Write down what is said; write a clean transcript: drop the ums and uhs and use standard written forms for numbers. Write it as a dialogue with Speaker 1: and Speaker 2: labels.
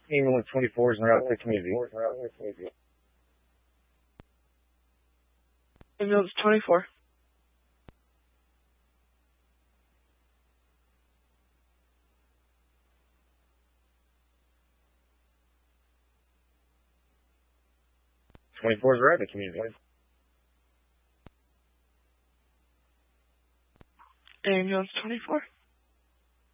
Speaker 1: Ambulance 24 is en route to the community.
Speaker 2: Ambulance 24.
Speaker 1: Is right in the community.
Speaker 2: Ambulance 24.